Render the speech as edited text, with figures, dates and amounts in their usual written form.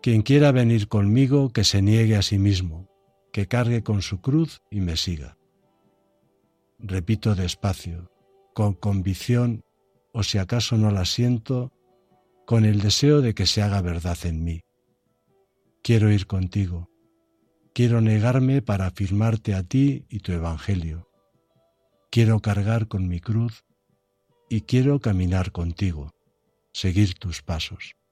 Quien quiera venir conmigo, que se niegue a sí mismo, que cargue con su cruz y me siga. Repito despacio, con convicción, o si acaso no la siento, con el deseo de que se haga verdad en mí. Quiero ir contigo. Quiero negarme para afirmarte a ti y tu evangelio. Quiero cargar con mi cruz y quiero caminar contigo, seguir tus pasos.